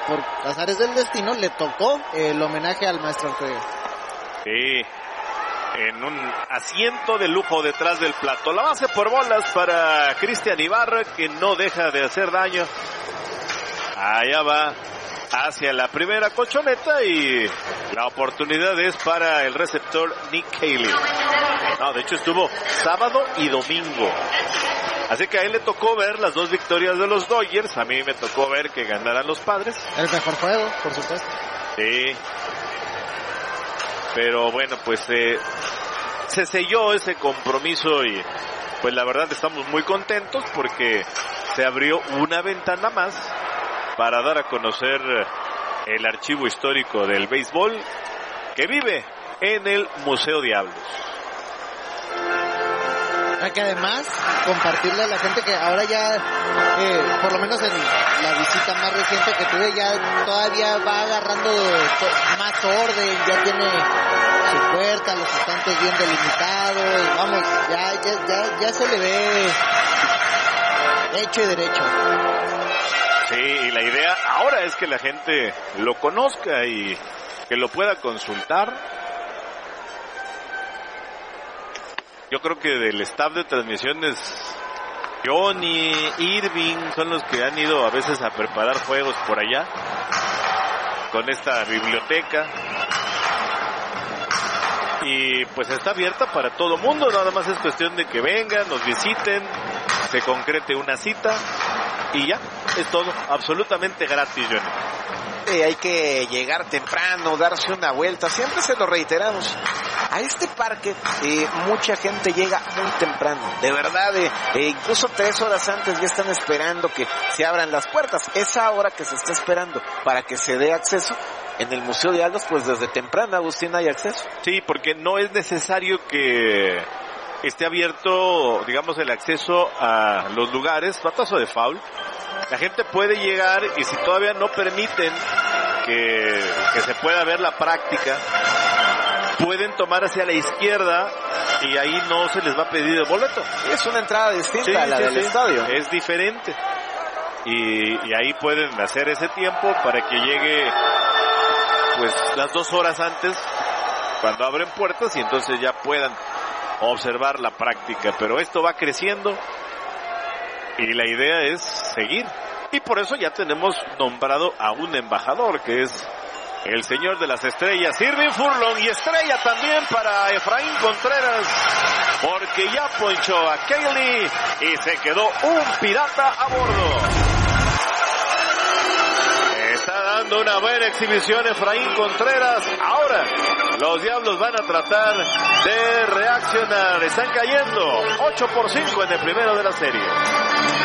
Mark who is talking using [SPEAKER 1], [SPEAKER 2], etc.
[SPEAKER 1] por azares del destino le tocó el homenaje al maestro Ortega.
[SPEAKER 2] Sí, en un asiento de lujo detrás del plato. La base por bolas para Cristian Ibarra, que no deja de hacer daño. Allá va hacia la primera colchoneta y la oportunidad es para el receptor Nick Caley. No, de hecho estuvo sábado y domingo. Así que a él le tocó ver las dos victorias de los Dodgers. A mí me tocó ver que ganaran los Padres.
[SPEAKER 1] El mejor juego, por supuesto.
[SPEAKER 2] Sí. Pero bueno, pues se selló ese compromiso y pues la verdad estamos muy contentos porque se abrió una ventana más para dar a conocer el archivo histórico del béisbol que vive en el Museo Diablos.
[SPEAKER 1] Hay que además compartirle a la gente que ahora ya, por lo menos en la visita más reciente que tuve, ya todavía va agarrando más orden, ya tiene su puerta, los estantes bien delimitados, vamos, ya se le ve hecho y derecho.
[SPEAKER 2] Sí, y la idea ahora es que la gente lo conozca y que lo pueda consultar. Yo creo que del staff de transmisiones, Johnny, Irving, son los que han ido a veces a preparar juegos por allá, con esta biblioteca. Y pues está abierta para todo mundo, nada más es cuestión de que vengan, nos visiten, se concrete una cita y ya, es todo, absolutamente gratis, Johnny.
[SPEAKER 3] Hay que llegar temprano, darse una vuelta, siempre se lo reiteramos. A este parque mucha gente llega muy temprano, de verdad, incluso 3 horas antes ya están esperando que se abran las puertas. Esa hora que se está esperando para que se dé acceso en el Museo de Aldos, pues desde temprano, Agustín, hay acceso.
[SPEAKER 2] Sí, porque no es necesario que esté abierto, digamos, el acceso a los lugares, batazo de foul. La gente puede llegar y si todavía no permiten que se pueda ver la práctica, pueden tomar hacia la izquierda y ahí no se les va a pedir el boleto.
[SPEAKER 3] Es una entrada distinta a la del estadio.
[SPEAKER 2] Es diferente. Y ahí pueden hacer ese tiempo para que llegue pues las 2 horas antes cuando abren puertas y entonces ya puedan observar la práctica. Pero esto va creciendo y la idea es seguir. Y por eso ya tenemos nombrado a un embajador que es el señor de las estrellas, Irving Furlong, y estrella también para Efraín Contreras, porque ya ponchó a Caley y se quedó un pirata a bordo. Está dando una buena exhibición Efraín Contreras. Ahora los Diablos van a tratar de reaccionar. Están cayendo 8-5 en el primero de la serie.